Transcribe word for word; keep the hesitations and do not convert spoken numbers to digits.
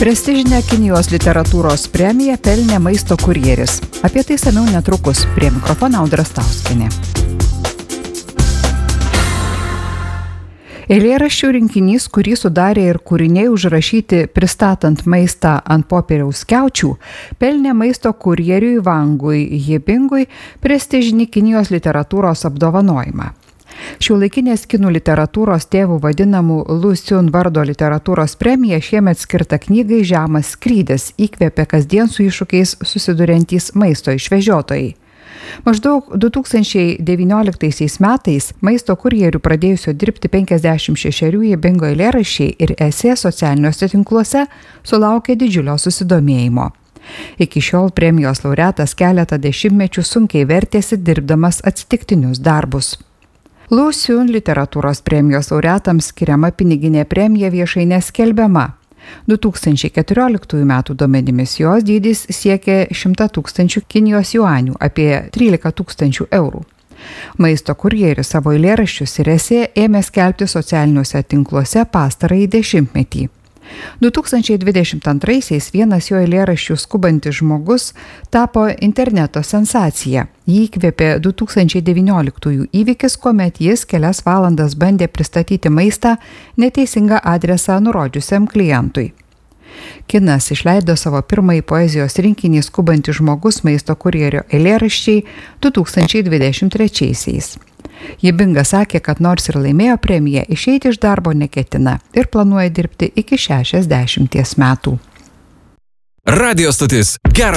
Prestižinę Kinijos literatūros premiją pelnė Maisto kurjeris. Apie tai samiau netrukus. Prie mikrofono Audra Stauskienė. Eilėraščių rinkinys, kurį sudarė ir kūriniai užrašyti pristatant maistą ant popieriaus skiaučių, pelnė Maisto kurjeriui Wangui Jibingui prestižinį Kinijos literatūros apdovanojimą. Šiuolaikinės kinų literatūros tėvų vadinamų Lu Xun vardo literatūros premija šiemet skirta knygai Žemas skrydis įkvėpė kasdien su iššūkiais susiduriantys maisto išvežiotojai. Maždaug du tūkstančiai devynioliktaisiais metais Maisto kurjerių pradėjusio dirbti penkiasdešimt šešerių Jibingo eilėraščiai ir esė socialiniuose tinkluose sulaukė didžiulio susidomėjimo. Iki šiol premijos laureatas keletą dešimtmečių sunkiai vertėsi dirbdamas atsitiktinius darbus. Lu Xun literatūros premijos laureatams skiriama piniginė premija viešai neskelbiama. du tūkstančiai keturioliktųjų metų duomenimis jos dydis siekė šimtą tūkstančių Kinijos juanių, apie trylika tūkstančių eurų. Maisto kurjeris savo eilėraščius ir esė ėmė skelbti socialiniuose tinkluose pastarąjį dešimtmetį. du tūkstančiai dvidešimt antraisiais vienas jo eilėraščių skubantis žmogus tapo interneto sensacija. Jį įkvėpė du tūkstančiai devynioliktųjų įvykis, kuomet jis kelias valandas bandė pristatyti maistą neteisingą adresą nurodžiusiam klientui. Kinas išleido savo pirmąjį poezijos rinkinį Skubantis žmogus Maisto kurjerio eilėraščiai du tūkstančiai dvidešimt trečiaisiais. Jibingas sakė, kad nors ir laimėjo premiją, išeiti iš darbo neketina ir planuoja dirbti iki šešiasdešimties metų. Radio stotis. Geras